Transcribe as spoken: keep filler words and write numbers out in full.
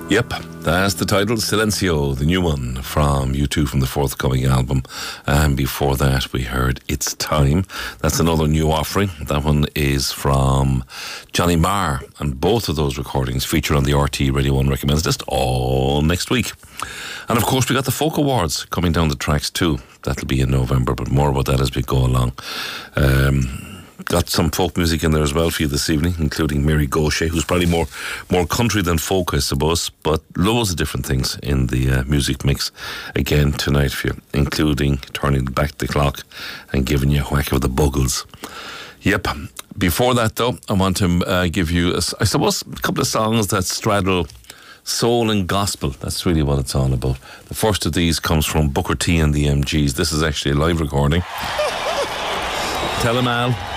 Yep, that's the title, Silencio, the new one from U two from the forthcoming album. And before that, we heard It's Time. That's another new offering. That one is from Johnny Marr. And both of those recordings feature on the R T Radio one Recommends list all next week. And of course, we got the Folk Awards coming down the tracks too. That'll be in November, but more about that as we go along. Um... Got some folk music in there as well for you this evening, including Mary Gaucher, who's probably more more country than folk, I suppose, but loads of different things in the uh, music mix again tonight for you, including turning back the clock and giving you a whack of the buggles. Yep. Before that, though, I want to uh, give you, a, I suppose, a couple of songs that straddle soul and gospel. That's really what it's all about. The first of these comes from Booker T and the M Gs. This is actually a live recording. Tell 'em, Al.